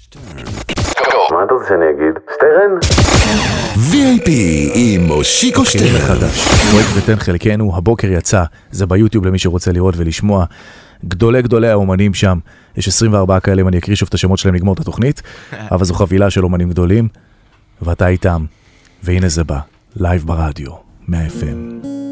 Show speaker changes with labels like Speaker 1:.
Speaker 1: מה אתה רוצה שאני אגיד? שטרן?
Speaker 2: VIP עם מושיקו שטרן.
Speaker 3: פרויקט ותן חלקנו, הבוקר יצא, זה ביוטיוב למי שרוצה לראות ולשמוע. גדולי האומנים שם, יש 24 כאלה, אם אני אקריא שוב את השמות שלהם לגמור את התוכנית, אבל זו חבילה של אומנים גדולים, ואתה איתם, והנה זה בא, לייב ברדיו, 100 FM.